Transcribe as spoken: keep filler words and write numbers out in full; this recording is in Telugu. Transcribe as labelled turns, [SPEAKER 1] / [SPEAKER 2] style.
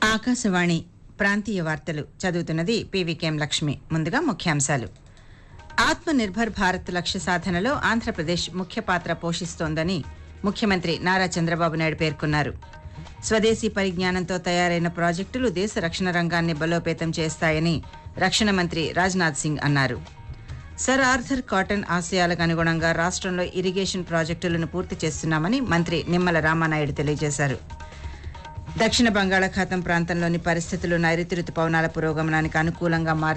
[SPEAKER 1] ఆకాశవాణి ప్రాంతీయ వార్తలు చదువుతున్నది పీవీకేఎం లక్ష్మి. ముందుగా ముఖ్యాంశాలు. ఆత్మ నిర్భర్ భారత్ లక్ష్య సాధనలో ఆంధ్రప్రదేశ్ ముఖ్య పాత్ర పోషిస్తోందని ముఖ్యమంత్రి నారా చంద్రబాబు నాయుడు పేర్కొన్నారు. స్వదేశీ పరిజ్ఞానంతో తయారైన ప్రాజెక్టులు దేశ రక్షణ రంగాన్ని బలోపేతం చేస్తాయని రక్షణ మంత్రి రాజ్నాథ్ సింగ్ అన్నారు. సర్ ఆర్థర్ కాటన్ ఆశయాలకు అనుగుణంగా రాష్ట్రంలో ఇరిగేషన్ ప్రాజెక్టులను పూర్తి చేస్తున్నామని మంత్రి నిమ్మల రామానాయుడు తెలియజేశారు. దక్షిణ బంగాళాఖాతం ప్రాంతంలోని పరిస్థితులు నైరుతి రుతుపవనాల పురోగమనానికి అనుకూలంగా మారు